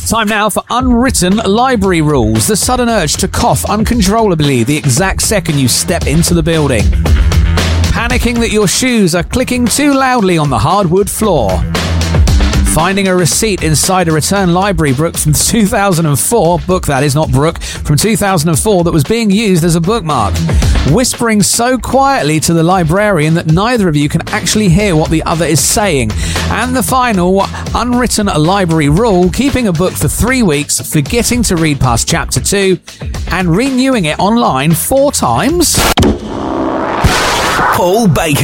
Time now for unwritten library rules. The sudden urge to cough uncontrollably the exact second you step into the building. Panicking that your shoes are clicking too loudly on the hardwood floor. Finding a receipt inside a return library book from 2004, book that is, not Brooke, from 2004 that was being used as a bookmark. Whispering so quietly to the librarian that neither of you can actually hear what the other is saying. And the final unwritten library rule, keeping a book for 3 weeks, forgetting to read past chapter 2, and renewing it online 4 times. Paul Baker.